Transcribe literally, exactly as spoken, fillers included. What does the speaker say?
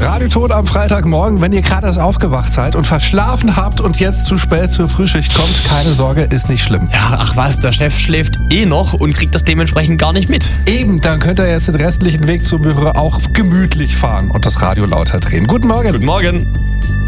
Radioton am Freitagmorgen, wenn ihr gerade erst aufgewacht seid und verschlafen habt und jetzt zu spät zur Frühschicht kommt, keine Sorge, ist nicht schlimm. Ja, ach was, der Chef schläft eh noch und kriegt das dementsprechend gar nicht mit. Eben, dann könnt ihr jetzt den restlichen Weg zum Büro auch gemütlich fahren und das Radio lauter drehen. Guten Morgen. Guten Morgen.